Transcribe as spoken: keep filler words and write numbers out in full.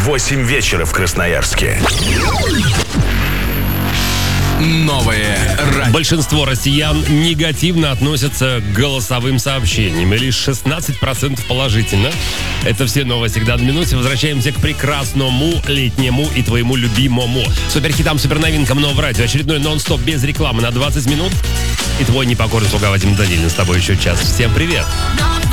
восемь вечера в Красноярске. Новое радио. Большинство россиян негативно относятся к голосовым сообщениям, и лишь шестнадцать процентов положительно. Это все новости к данной минуте. Возвращаемся к прекрасному летнему и твоему любимому суперхитам, суперновинкам нового радио. Очередной нон-стоп без рекламы на двадцать минут. И твой непокорный слуга Вадим Данилин с тобой еще час. Всем привет!